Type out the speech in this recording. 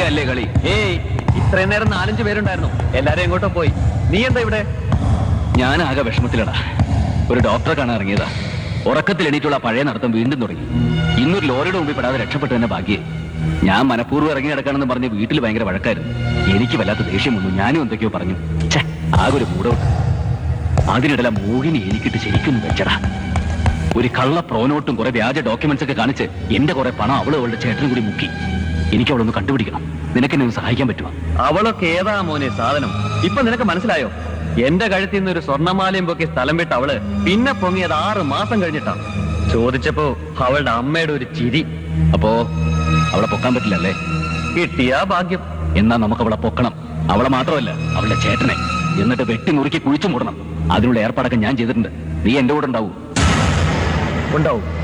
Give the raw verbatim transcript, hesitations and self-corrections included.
കളിക്കല്ലേ കളി. ഏയ്, ഇത്രയും നേരം നാലഞ്ച് പേരുണ്ടായിരുന്നു, എല്ലാരും എങ്ങോട്ടോ പോയി. നീ എന്താ ഇവിടെ? ഞാൻ ആകെ വിഷമത്തിലടാ. ഒരു ഡോക്ടറെ കാണാൻ ഇറങ്ങിയതാ. ഉറക്കത്തിൽ എണീറ്റുള്ള പഴയ നടത്തം വീണ്ടും തുടങ്ങി. ഇന്നൊരു ലോറിയുടെ മുമ്പിൽ പെടാതെ രക്ഷപ്പെട്ടു തന്നെ ഭാഗ്യം. ഞാൻ മനഃപൂർവ്വം ഇറങ്ങി കിടക്കാണെന്ന് പറഞ്ഞ് വീട്ടിൽ ഭയങ്കര വഴക്കായിരുന്നു. എനിക്ക് വല്ലാത്ത ദേഷ്യം വന്നു. ഞാനും എന്തൊക്കെയോ പറഞ്ഞു. ആകെ ഒരു മൂടൗട്ട്. അതിനിടയില മോഹിനി എനിക്കിട്ട് ശരിക്കും വെച്ചടാ. ഒരു കള്ള പ്രോനോട്ടും കുറെ വ്യാജ ഡോക്യുമെന്റ്സ് ഒക്കെ കാണിച്ച് എന്റെ കുറെ പണം അവള് അവളുടെ ചേട്ടനും കൂടി മുക്കി. എനിക്ക് അവളൊന്ന് കണ്ടുപിടിക്കണം. നിനക്ക് എന്നെ ഒന്ന് സഹായിക്കാൻ പറ്റുമോ? അവളൊക്കെ ഏതാ മോനെ സാധനം? ഇപ്പൊ നിനക്ക് മനസ്സിലായോ? എന്റെ കഴുത്തിൽ നിന്ന് ഒരു സ്വർണ്ണമാലയും പൊക്കി സ്ഥലം വിട്ട അവള് പിന്നെ പൊങ്ങിയത് ആറ് മാസം കഴിഞ്ഞിട്ടാ. ചോദിച്ചപ്പോ അവളുടെ അമ്മയുടെ ഒരു ചിരി. അപ്പോ അവളെ പൊക്കാൻ പറ്റില്ലല്ലേ? കിട്ടിയാ ഭാഗ്യം. എന്നാ നമുക്ക് അവളെ പൊക്കണം. അവളെ മാത്രമല്ല, അവളുടെ ചേട്ടനെ. എന്നിട്ട് വെട്ടി മുറുക്കി കുഴിച്ചു മൂടണം. അതിനുള്ള ഏർപ്പാടൊക്കെ ഞാൻ ചെയ്തിട്ടുണ്ട്. നീ എന്റെ കൂടെ ഉണ്ടാവൂ? ഉണ്ടാവും.